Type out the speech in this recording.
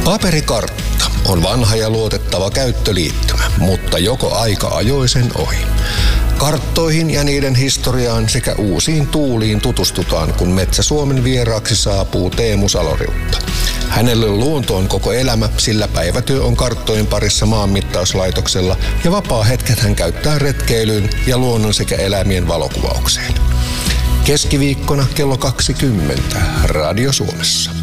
Paperikartta on vanha ja luotettava käyttöliittymä, mutta joko aika ajoi sen ohi. Karttoihin ja niiden historiaan sekä uusiin tuuliin tutustutaan, kun Metsä-Suomen vieraaksi saapuu Teemu Saloriutta. Hänelle luonto on koko elämä, sillä päivätyö on karttojen parissa maanmittauslaitoksella ja vapaa-hetket hän käyttää retkeilyyn ja luonnon sekä eläimien valokuvaukseen. Keskiviikkona kello 20 Radio Suomessa.